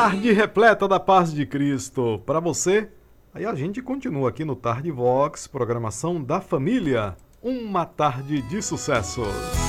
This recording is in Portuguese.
Tarde repleta da paz de Cristo. Para você, aí a gente continua aqui no Tarde Vox, programação da família. Uma tarde de sucessos.